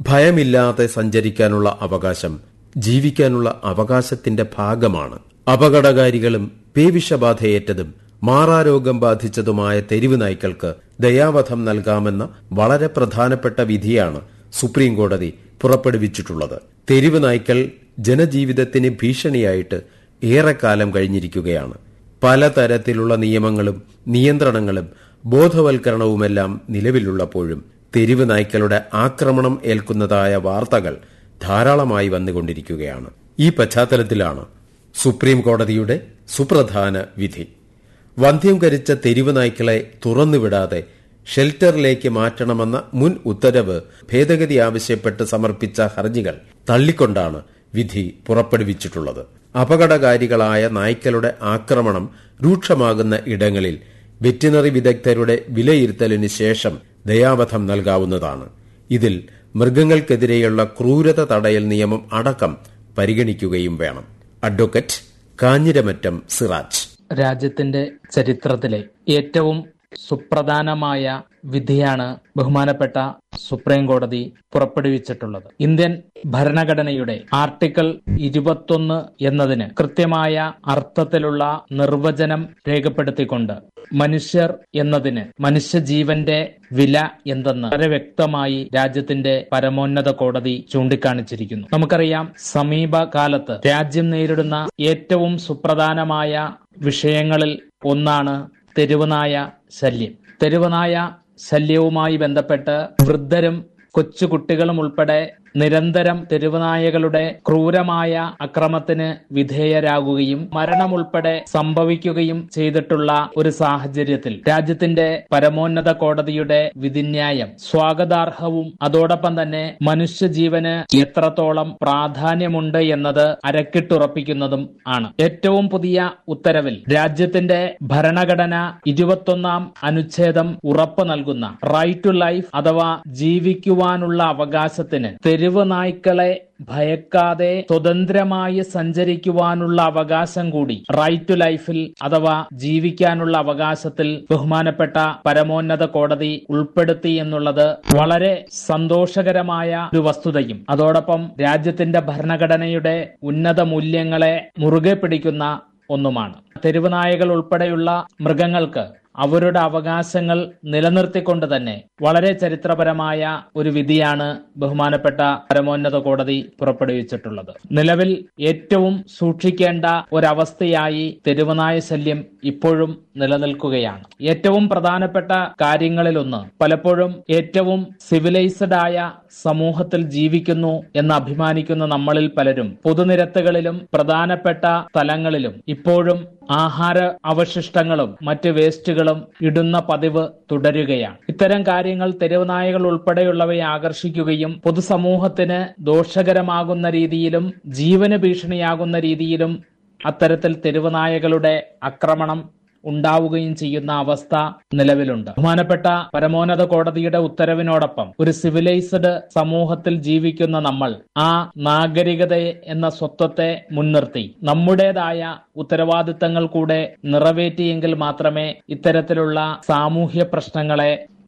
ഭയമില്ലാതെ സഞ്ചരിക്കാനുള്ള അവകാശം ജീവിക്കാനുള്ള അവകാശത്തിന്റെ ഭാഗമാണ്. അപകടകാരികളും പേവിഷബാധയേറ്റതും മാറാരോഗം ബാധിച്ചതുമായ തെരുവ് നായ്ക്കൾക്ക് ദയാവധം നൽകാമെന്ന വളരെ പ്രധാനപ്പെട്ട വിധിയാണ് സുപ്രീംകോടതി പുറപ്പെടുവിച്ചിട്ടുള്ളത്. തെരുവ് നായ്ക്കൾ ജനജീവിതത്തിന് ഭീഷണിയായിട്ട് ഏറെക്കാലം കഴിഞ്ഞിരിക്കുകയാണ്. പലതരത്തിലുള്ള നിയമങ്ങളും നിയന്ത്രണങ്ങളും ബോധവൽക്കരണവുമെല്ലാം നിലവിലുള്ളപ്പോഴും തെരുവ് നായ്ക്കളുടെ ആക്രമണം ഏൽക്കുന്നതായ വാർത്തകൾ ധാരാളമായി വന്നുകൊണ്ടിരിക്കുകയാണ്. ഈ പശ്ചാത്തലത്തിലാണ് സുപ്രീം കോടതിയുടെ സുപ്രധാന വിധി. വന്ധ്യംകരിച്ച തെരുവ് നായ്ക്കളെ തുറന്നുവിടാതെ ഷെൽട്ടറിലേക്ക് മാറ്റണമെന്ന മുൻ ഉത്തരവ് ഭേദഗതി ആവശ്യപ്പെട്ട് സമർപ്പിച്ച ഹർജികൾ തള്ളിക്കൊണ്ടാണ് വിധി പുറപ്പെടുവിച്ചിട്ടുള്ളത്. അപകടകാരികളായ നായ്ക്കളുടെ ആക്രമണം രൂക്ഷമാകുന്ന ഇടങ്ങളിൽ വെറ്റിനറി വിദഗ്ധരുടെ വിലയിരുത്തലിന് ശേഷം ദയാവധം നൽകാവുന്നതാണ്. ഇതിൽ മൃഗങ്ങൾക്കെതിരെയുള്ള ക്രൂരത തടയൽ നിയമം അടക്കം പരിഗണിക്കുകയും വേണം. അഡ്വക്കേറ്റ് കാഞ്ഞിരമറ്റം സിറാജ്. രാജ്യത്തിന്റെ ചരിത്രത്തിലെ ഏറ്റവും സുപ്രധാനമായ വിധിയാണ് ബഹുമാനപ്പെട്ട സുപ്രീം കോടതി പുറപ്പെടുവിച്ചിട്ടുള്ളത്. ഇന്ത്യൻ ഭരണഘടനയുടെ ആർട്ടിക്കിൾ 21 എന്നതിന് കൃത്യമായ അർത്ഥത്തിലുള്ള നിർവചനം രേഖപ്പെടുത്തിക്കൊണ്ട് മനുഷ്യർ എന്നതിന് മനുഷ്യജീവന്റെ വില എന്തെന്ന് വളരെ വ്യക്തമായി രാജ്യത്തിന്റെ പരമോന്നത കോടതി ചൂണ്ടിക്കാണിച്ചിരിക്കുന്നു. നമുക്കറിയാം, സമീപകാലത്ത് രാജ്യം നേരിടുന്ന ഏറ്റവും സുപ്രധാനമായ വിഷയങ്ങളിൽ ഒന്നാണ് തെരുവുനായ ശല്യം. തെരുവുനായ ശല്യവുമായി ബന്ധപ്പെട്ട് വൃദ്ധരും കൊച്ചുകുട്ടികളും ഉൾപ്പെടെ നിരന്തരം തെരുവുനായകളുടെ ക്രൂരമായ അക്രമത്തിന് വിധേയരാകുകയും മരണമുൾപ്പെടെ സംഭവിക്കുകയും ചെയ്തിട്ടുള്ള ഒരു സാഹചര്യത്തിൽ രാജ്യത്തിന്റെ പരമോന്നത കോടതിയുടെ വിധിന്യായം സ്വാഗതാർഹവും അതോടൊപ്പം തന്നെ മനുഷ്യജീവന് എത്രത്തോളം പ്രാധാന്യമുണ്ട് എന്നത് അരക്കിട്ടുറപ്പിക്കുന്നതും ആണ്. ഏറ്റവും പുതിയ ഉത്തരവിൽ രാജ്യത്തിന്റെ ഭരണഘടന 21 അനുച്ഛേദം ഉറപ്പ് നൽകുന്ന റൈറ്റ് ടു ലൈഫ് അഥവാ ജീവിക്കുവാനുള്ള അവകാശത്തിന് തെരുവ് നായ്ക്കളെ ഭയക്കാതെ സ്വതന്ത്രമായി സഞ്ചരിക്കുവാനുള്ള അവകാശം കൂടി റൈറ്റ് ടു ലൈഫിൽ അഥവാ ജീവിക്കാനുള്ള അവകാശത്തിൽ ബഹുമാനപ്പെട്ട പരമോന്നത കോടതി ഉൾപ്പെടുത്തി എന്നുള്ളത് വളരെ സന്തോഷകരമായ ഒരു വസ്തുതയും അതോടൊപ്പം രാജ്യത്തിന്റെ ഭരണഘടനയുടെ ഉന്നത മൂല്യങ്ങളെ മുറുകെ പിടിക്കുന്ന ഒന്നുമാണ്. തെരുവ് നായകൾ ഉൾപ്പെടെയുള്ള മൃഗങ്ങൾക്ക് അവരുടെ അവകാശങ്ങൾ നിലനിർത്തിക്കൊണ്ട് തന്നെ വളരെ ചരിത്രപരമായ ഒരു വിധിയാണ് ബഹുമാനപ്പെട്ട പരമോന്നത കോടതി പുറപ്പെടുവിച്ചിട്ടുള്ളത്. നിലവിൽ ഏറ്റവും സൂക്ഷിക്കേണ്ട ഒരവസ്ഥയായി തെരുവുനായ ശല്യം ഇപ്പോഴും നിലനിൽക്കുകയാണ്. ഏറ്റവും പ്രധാനപ്പെട്ട കാര്യങ്ങളിലൊന്ന്, പലപ്പോഴും ഏറ്റവും സിവിലൈസ്ഡ് ആയ സമൂഹത്തിൽ ജീവിക്കുന്നു എന്ന് അഭിമാനിക്കുന്ന നമ്മളിൽ പലരും പൊതുനിരത്തുകളിലും പ്രധാനപ്പെട്ട സ്ഥലങ്ങളിലും ഇപ്പോഴും ആഹാര അവശിഷ്ടങ്ങളും മറ്റ് വേസ്റ്റുകളും ഇടുന്ന പതിവ് തുടരുകയാണ്. ഇത്തരം കാര്യങ്ങൾ തെരുവുനായകൾ ഉൾപ്പെടെയുള്ളവയെ ആകർഷിക്കുകയും പൊതുസമൂഹത്തിന് ദോഷകരമാകുന്ന രീതിയിലും ജീവന് ഭീഷണിയാകുന്ന രീതിയിലും അത്തരത്തിൽ തെരുവുനായകളുടെ ആക്രമണം ഉണ്ടാവുകയും ചെയ്യുന്ന അവസ്ഥ നിലവിലുണ്ട്. ബഹുമാനപ്പെട്ട പരമോന്നത കോടതിയുടെ ഉത്തരവിനോടൊപ്പം ഒരു സിവിലൈസ്ഡ് സമൂഹത്തിൽ ജീവിക്കുന്ന നമ്മൾ ആ നാഗരികതയെ എന്ന സ്വത്വത്തെ മുൻനിർത്തി നമ്മുടേതായ ഉത്തരവാദിത്തങ്ങൾ കൂടെ നിറവേറ്റിയെങ്കിൽ മാത്രമേ ഇത്തരത്തിലുള്ള സാമൂഹ്യ പ്രശ്നങ്ങളെ